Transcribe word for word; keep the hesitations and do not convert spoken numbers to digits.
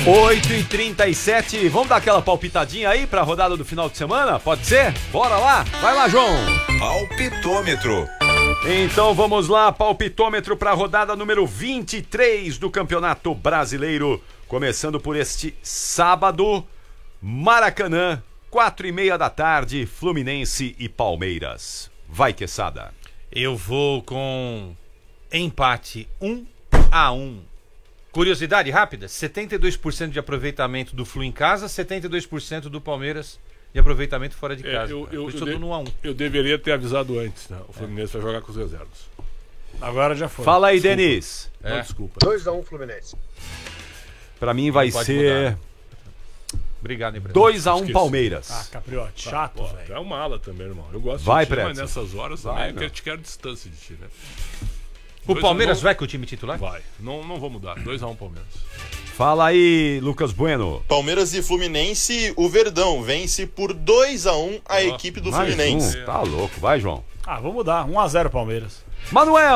oito e trinta e sete, vamos dar aquela palpitadinha aí pra rodada do final de semana? Pode ser? Bora lá? Vai lá, João! Palpitômetro. Então vamos lá, palpitômetro pra rodada número vinte e três do Campeonato Brasileiro. Começando por este sábado, Maracanã, quatro e meia da tarde, Fluminense e Palmeiras. Vai, Quesada. Eu vou com empate um a um. Curiosidade rápida, setenta e dois por cento de aproveitamento do Flu em casa, setenta e dois por cento do Palmeiras de aproveitamento fora de casa. É, eu, eu, Por isso eu, eu de, dou no um a um. eu deveria ter avisado antes, né? O Fluminense é. vai jogar com os reservas. Agora já foi. Fala aí, Desculpa. Denis. Não, É. desculpa. dois a um Fluminense. Pra mim vai Pode ser mudar. Obrigado, hein, Breno. dois a um Esqueci. Palmeiras. Ah, Capriote, chato, Pô, velho. tu é uma ala também, irmão. Eu gosto Vai, de ti, mas Pretzel. nessas horas Vai, também eu meu. quero, te quero distância de ti, né? O Dois Palmeiras a um, vai com o time titular? Vai. Não, não vou mudar. dois a um Palmeiras. Fala aí, Lucas Bueno. Palmeiras e Fluminense, o Verdão vence por dois a um a equipe do Mais Fluminense. um, tá louco. Vai, João. Ah, vamos mudar. um a zero Palmeiras. Manuel.